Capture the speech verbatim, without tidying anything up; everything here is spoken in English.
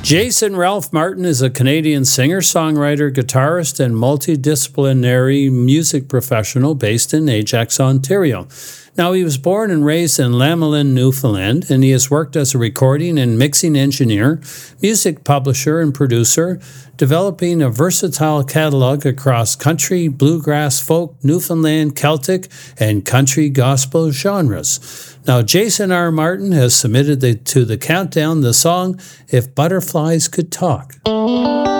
Jason Ralph Martin is a Canadian singer, songwriter, guitarist, and multidisciplinary music professional based in Ajax, Ontario. Now, he was born and raised in Lamelin, Newfoundland, and he has worked as a recording and mixing engineer, music publisher, and producer, developing a versatile catalog across country, bluegrass, folk, Newfoundland, Celtic, and country gospel genres. Now, Jason R. Martin has submitted the, to the Countdown the song If Butterflies Could Talk.